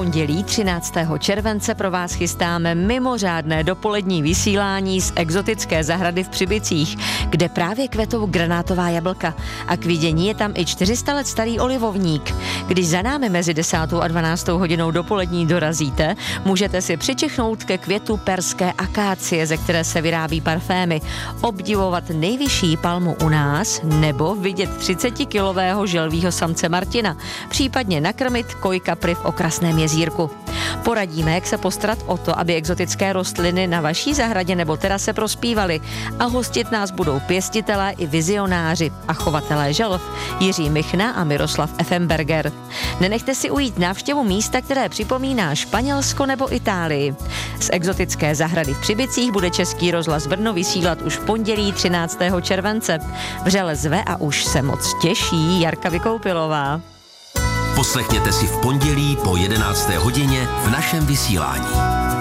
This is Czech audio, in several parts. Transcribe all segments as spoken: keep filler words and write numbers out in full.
pondělí třináctého července pro vás chystáme mimořádné dopolední vysílání z exotické zahrady v Přibicích, kde právě kvetou granátová jablka a k vidění je tam i čtyři sta let starý olivovník. Když za námi mezi desátou a dvanáctou hodinou dopolední dorazíte, můžete si přičichnout ke květu perské akácie, ze které se vyrábí parfémy, obdivovat nejvyšší palmu u nás nebo vidět třicetikilového želvího samce Martina, případně nakrmit koj kapry v okrasném jezírku. Poradíme, jak se postarat o to, aby exotické rostliny na vaší zahradě nebo terase prospívaly, a hostit nás budou pěstitelé i vizionáři a chovatelé želv Jiří Michna a Miroslav Effenberger. Nenechte si ujít návštěvu místa, které připomíná Španělsko nebo Itálii. Z exotické zahrady v Přibicích bude Český rozhlas Brno vysílat už v pondělí třináctého července. Vřele zve a už se moc těší Jarka Vykoupilová. Poslechněte si v pondělí po jedenácté hodině v našem vysílání.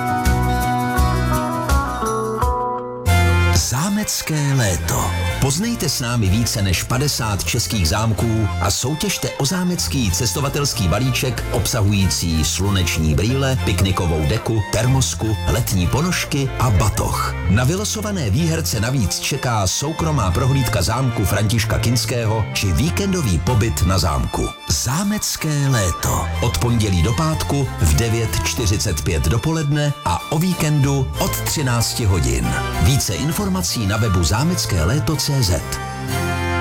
Zámecké léto. Poznejte s námi více než padesát českých zámků a soutěžte o zámecký cestovatelský balíček obsahující sluneční brýle, piknikovou deku, termosku, letní ponožky a batoh. Na vylosované výherce navíc čeká soukromá prohlídka zámku Františka Kinského či víkendový pobyt na zámku. Zámecké léto. Od pondělí do pátku v devět čtyřicet pět dopoledne a o víkendu od třinácti hodin. Více informací na webu zámecké léto tečka cé zet.